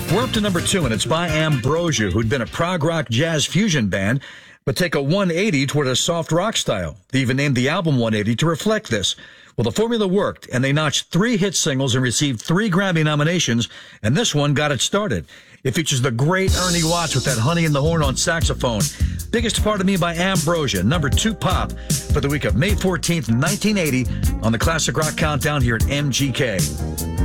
We're up to number 2, and it's by Ambrosia, who'd been a prog rock jazz fusion band, but take a 180 toward a soft rock style. They even named the album 180 to reflect this. Well, the formula worked, and they notched 3 hit singles and received 3 Grammy nominations, and this one got it started. It features the great Ernie Watts with that Honey in the Horn on saxophone. Biggest Part of Me by Ambrosia, number 2 pop for the week of May 14th, 1980 on the Classic Rock Countdown here at MGK.